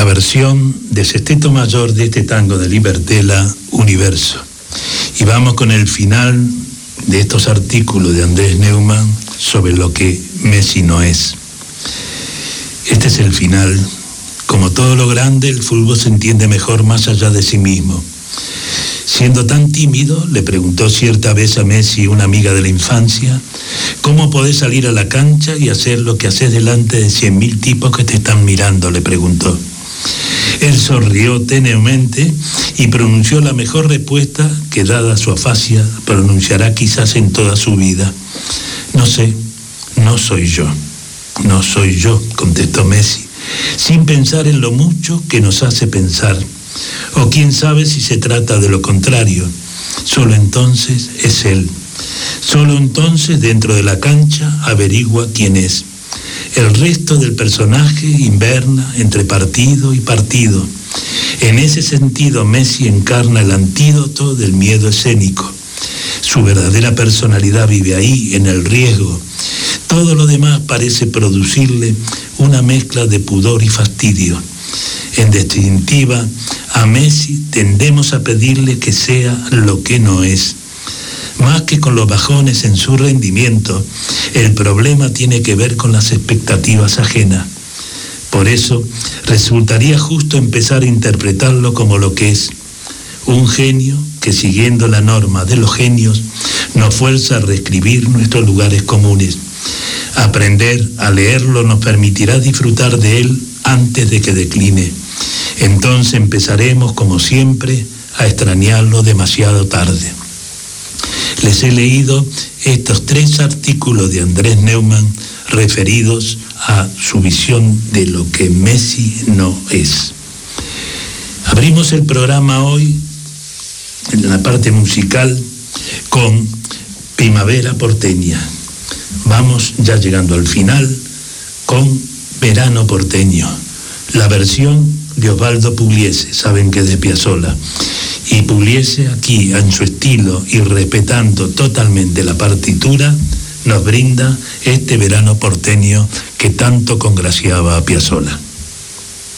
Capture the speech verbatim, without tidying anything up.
versión de sexteto mayor de este tango de Libertela, Universo. Y vamos con el final de estos artículos de Andrés Neumann sobre lo que Messi no es. Este es el final. Como todo lo grande, el fútbol se entiende mejor más allá de sí mismo. Siendo tan tímido, le preguntó cierta vez a Messi, una amiga de la infancia, ¿cómo podés salir a la cancha y hacer lo que haces delante de cien mil tipos que te están mirando?, le preguntó. Él sonrió tenuemente y pronunció la mejor respuesta que, dada su afasia, pronunciará quizás en toda su vida. No sé, no soy yo, no soy yo, contestó Messi, sin pensar en lo mucho que nos hace pensar. O quién sabe si se trata de lo contrario. Solo entonces es él. Solo entonces dentro de la cancha averigua quién es. El resto del personaje inverna entre partido y partido. En ese sentido, Messi encarna el antídoto del miedo escénico. Su verdadera personalidad vive ahí, en el riesgo. Todo lo demás parece producirle una mezcla de pudor y fastidio. En definitiva, a Messi tendemos a pedirle que sea lo que no es. Más que con los bajones en su rendimiento, el problema tiene que ver con las expectativas ajenas. Por eso, resultaría justo empezar a interpretarlo como lo que es: un genio que, siguiendo la norma de los genios, nos fuerza a reescribir nuestros lugares comunes. Aprender a leerlo nos permitirá disfrutar de él antes de que decline. Entonces empezaremos, como siempre, a extrañarlo demasiado tarde. Les he leído estos tres artículos de Andrés Neumann referidos a su visión de lo que Messi no es. Abrimos el programa hoy, en la parte musical, con Primavera porteña. Vamos ya llegando al final con Verano porteño, la versión de Osvaldo Pugliese, saben que es de Piazzolla, y Pugliese aquí en su estilo y respetando totalmente la partitura nos brinda este Verano porteño que tanto congraciaba a Piazzolla.